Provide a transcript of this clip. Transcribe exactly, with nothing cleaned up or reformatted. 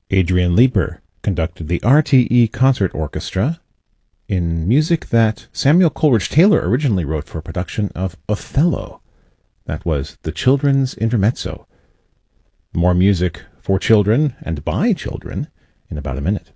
Adrian Leeper conducted the R T E Concert Orchestra in music that Samuel Coleridge Taylor originally wrote for a production of Othello. That was the Children's Intermezzo. More music for children and by children in about a minute.